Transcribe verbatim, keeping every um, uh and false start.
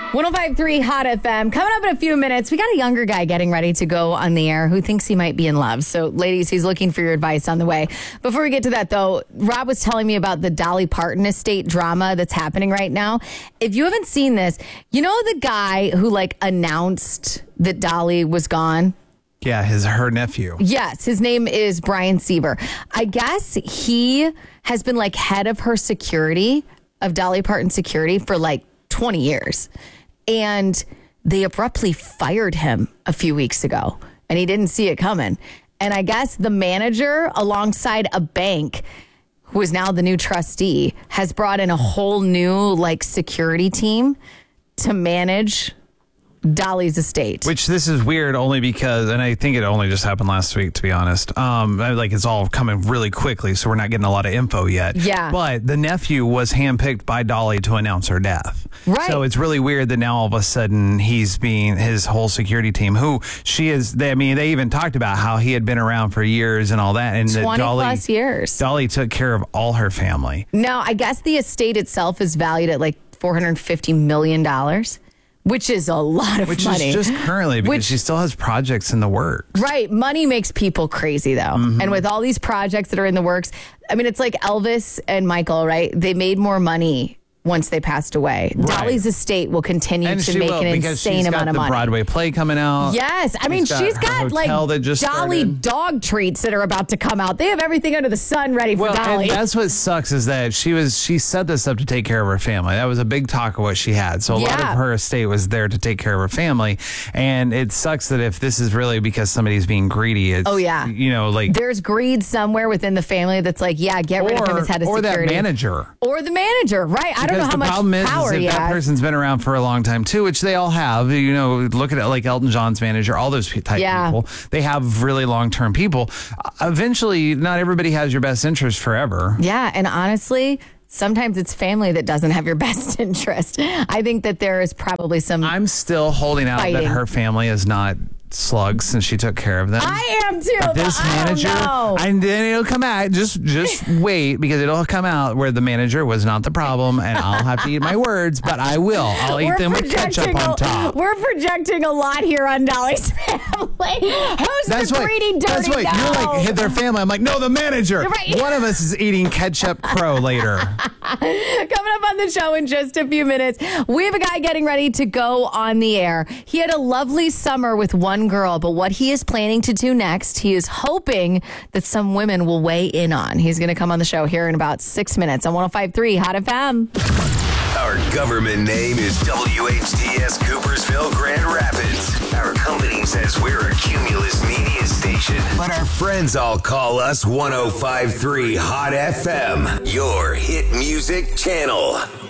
one oh five point three Hot F M. Coming up in a few minutes, we got a younger guy getting ready to go on the air who thinks he might be in love. So, ladies, he's looking for your advice on the way. Before we get to that, though, Rob was telling me about the Dolly Parton estate drama that's happening right now. If you haven't seen this, you know the guy who, like, announced that Dolly was gone? Yeah, his her nephew. Yes, his name is Brian Sieber. I guess he has been, like, head of her security, of Dolly Parton security, for, like, twenty years. And they abruptly fired him a few weeks ago, and he didn't see it coming. And I guess the manager, alongside a bank, who is now the new trustee, has brought in a whole new, like, security team to manage Dolly's estate. Which this is weird only because, and I think it only just happened last week, to be honest. Um, like it's all coming really quickly, so we're not getting a lot of info yet. Yeah. But the nephew was handpicked by Dolly to announce her death. Right. So it's really weird that now all of a sudden he's being his whole security team, who she is. They, I mean, they even talked about how he had been around for years and all that, and that twenty Dolly, plus years. Dolly took care of all her family. Now, I guess the estate itself is valued at like four hundred fifty million dollars. Which is a lot of Which money. Which is just currently because Which, she still has projects in the works. Right. Money makes people crazy, though. Mm-hmm. And with all these projects that are in the works, I mean, it's like Elvis and Michael, right? They made more money once they passed away. Right. Dolly's estate will continue and to make will, an insane amount of money. She's got the Broadway play coming out. Yes. I mean, got she's got like that just Dolly started. dog treats that are about to come out. They have everything under the sun ready for well, Dolly. And that's what sucks is that she was she set this up to take care of her family. That was a big talk of what she had. So a yeah. lot of her estate was there to take care of her family. And it sucks that if this is really because somebody's being greedy, it's, oh, yeah. you know, like there's greed somewhere within the family that's like, yeah, get rid or, of him as head of or security. Or that manager. Or the manager, right. Because I don't know how the much problem is, power is if he that has. person's been around for a long time too, which they all have. You know, look at it like Elton John's manager, all those type yeah. people. They have really long-term people. Eventually, not everybody has your best interest forever. Yeah, and honestly, sometimes it's family that doesn't have your best interest. I think that there is probably some I'm still holding out fighting. that her family is not slugs since she took care of them. I am too. But this but manager, I don't know. and then it'll come out. Just, just wait because it'll come out where the manager was not the problem, and I'll have to eat my words, but I will. I'll eat We're them with ketchup a, on top. We're projecting a lot here on Dolly's family. Who's That's the what, greedy, dirty That's what dog? you're like. Hit their family. I'm like, no, the manager. Right. One of us is eating ketchup crow later. Coming up on the show in just a few minutes, we have a guy getting ready to go on the air. He had a lovely summer with one girl, but what he is planning to do next, he is hoping that some women will weigh in on. He's going to come on the show here in about six minutes on one oh five point three Hot F M. Our government name is W H T S Coopersville, Grand Rapids. Our company says we're a Cumulus media station, but our friends all call us one oh five point three Hot F M, your hit music channel.